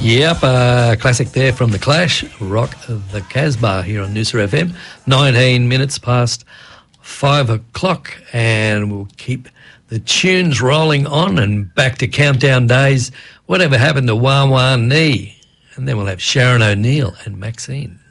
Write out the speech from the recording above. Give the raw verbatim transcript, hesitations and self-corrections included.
Yep, uh, classic there from The Clash, Rock the Casbah here on Noosa F M. nineteen minutes past five o'clock, and we'll keep the tunes rolling on and back to Countdown Days. Whatever happened to Wah Wah Nee? And then we'll have Sharon O'Neill and Maxine.